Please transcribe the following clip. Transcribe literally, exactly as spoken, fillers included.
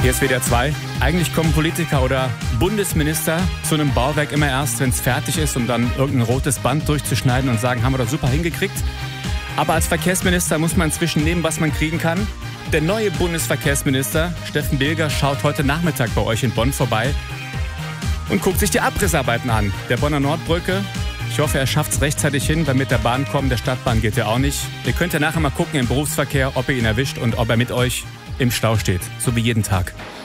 Hier ist W D R zwei. Eigentlich kommen Politiker oder Bundesminister zu einem Bauwerk immer erst, wenn es fertig ist, um dann irgendein rotes Band durchzuschneiden und sagen, haben wir doch super hingekriegt. Aber als Verkehrsminister muss man inzwischen nehmen, was man kriegen kann. Der neue Bundesverkehrsminister, Steffen Bilger, schaut heute Nachmittag bei euch in Bonn vorbei und guckt sich die Abrissarbeiten an. Der Bonner Nordbrücke. Ich hoffe, er schafft es rechtzeitig hin, weil mit der Bahn kommen, der Stadtbahn geht ja auch nicht. Ihr könnt ja nachher mal gucken im Berufsverkehr, ob ihr ihn erwischt und ob er mit euch im Stau steht. So wie jeden Tag.